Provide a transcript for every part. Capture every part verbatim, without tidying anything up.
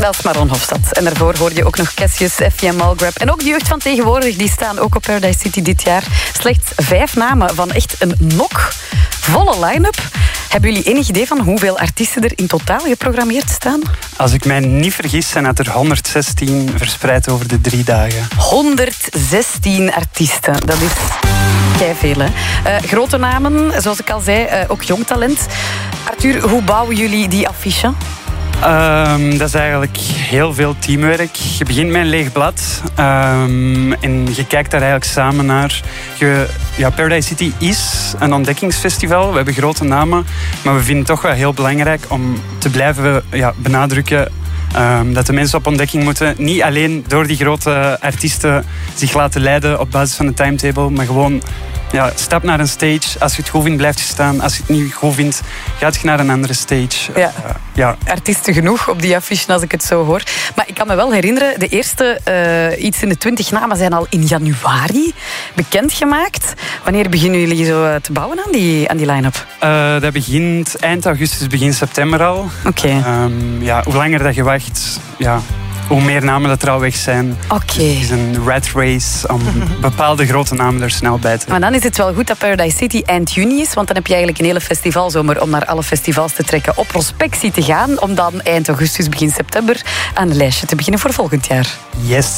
Dat is Maron Hofstad. En daarvoor hoorde je ook nog Cassius, F M Malgrab. En ook de jeugd van tegenwoordig, die staan ook op Paradise City dit jaar. Slechts vijf namen van echt een nok volle line-up. Hebben jullie enig idee van hoeveel artiesten er in totaal geprogrammeerd staan? Als ik mij niet vergis, zijn het er honderdzestien verspreid over de drie dagen. honderdzestien artiesten, dat is keiveel, hè? Uh, grote namen, zoals ik al zei, uh, ook jong talent. Arthur, hoe bouwen jullie die affiche? Um, dat is eigenlijk heel veel teamwerk. Je begint met een leeg blad um, en je kijkt daar eigenlijk samen naar. Je, ja, Paradise City is een ontdekkingsfestival. We hebben grote namen, maar we vinden het toch wel heel belangrijk om te blijven ja, benadrukken um, dat de mensen op ontdekking moeten. Niet alleen door die grote artiesten zich laten leiden op basis van de timetable, maar gewoon ja, stap naar een stage. Als je het goed vindt, blijf je staan. Als je het niet goed vindt, gaat je naar een andere stage. Ja. Uh, ja. Artiesten genoeg op die affiche, als ik het zo hoor. Maar ik kan me wel herinneren, de eerste uh, iets in de twintig namen zijn al in januari bekendgemaakt. Wanneer beginnen jullie zo te bouwen aan die, aan die line-up? Uh, dat begint eind augustus, begin september al. Oké. Okay. Um, ja, hoe langer dat je wacht, ja, hoe meer namen dat er al weg zijn. Oké. Okay. Het is een rat race om bepaalde grote namen er snel bij te. Maar dan is het wel goed dat Paradise City eind juni is, want dan heb je eigenlijk een hele festivalzomer om naar alle festivals te trekken, op prospectie te gaan, om dan eind augustus, begin september aan een lijstje te beginnen voor volgend jaar. Yes.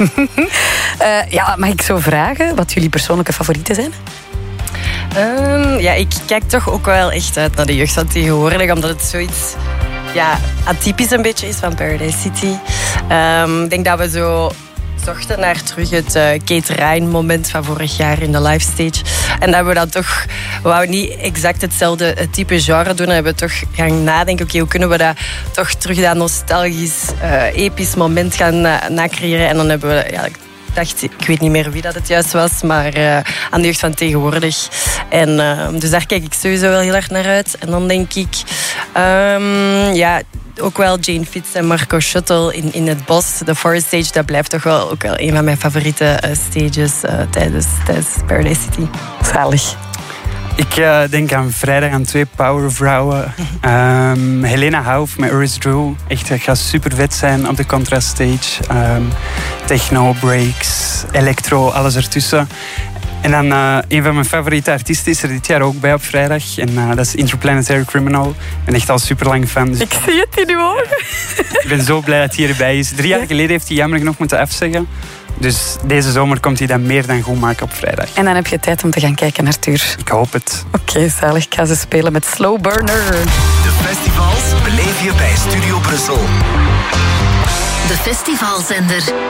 uh, ja, mag ik zo vragen wat jullie persoonlijke favorieten zijn? Um, ja, ik kijk toch ook wel echt uit naar de jeugd van tegenwoordig, omdat het zoiets ja, atypisch een beetje is van Paradise City. Um, ik denk dat we zo zochten naar terug het uh, Kate Ryan moment van vorig jaar in de live stage. En dat we dan toch, we wouden niet exact hetzelfde type genre doen. En hebben we toch gaan nadenken, oké, okay, hoe kunnen we dat toch terug dat nostalgisch, uh, episch moment gaan uh, nacreëren. En dan hebben we, ja, ik dacht, ik weet niet meer wie dat het juist was, maar uh, aan de jeugd van tegenwoordig. En uh, dus daar kijk ik sowieso wel heel erg naar uit. En dan denk ik, um, ja, ook wel Jane Fitz en Marco Schuttel in, in het bos. De Forest Stage, dat blijft toch wel ook wel een van mijn favoriete uh, stages uh, tijdens, tijdens Paradise City. Zalig. Ik uh, denk aan vrijdag aan twee powervrouwen. Um, Helena Hauff met Iris Drew. Echt, dat gaat super vet zijn op de Contrast Stage. Um, techno, breaks, electro, alles ertussen. En dan uh, een van mijn favoriete artiesten is er dit jaar ook bij op vrijdag. En uh, dat is Interplanetary Criminal. Ik ben echt al super lang fan. Dus ik zie het in uw ogen. Ik ben zo blij dat hij erbij is. Drie jaar geleden heeft hij jammer genoeg moeten afzeggen. Dus deze zomer komt hij dat meer dan goed maken op vrijdag. En dan heb je tijd om te gaan kijken, Arthur. Ik hoop het. Oké, okay, zalig. Ik ga ze spelen met Slow Burner. De festivals beleef je bij Studio Brussel. De festivalzender.